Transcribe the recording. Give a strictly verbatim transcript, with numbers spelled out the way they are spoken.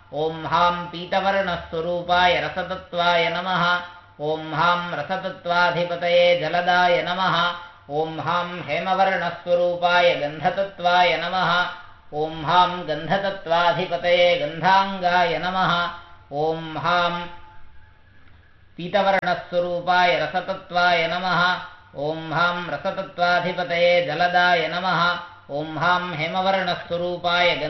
ॐ हां पीतवर्णस्वरूपाय रसतत्त्वाय नमः ॐ हां रसतत्त्वाधिपतये जलदाय नमः ॐ हां हेमवर्णस्वरूपाय गन्धतत्त्वाय नमः ॐ हां गन्धतत्त्वाधिपतये गन्धाङ्गाय नमः ॐ हां पीतवर्णस्वरूपाय रसतत्त्वाय नमः ॐ हां रसतत्त्वाधिपतये जलदाय नमः ॐ हां हेमवर्णस्वरूपाय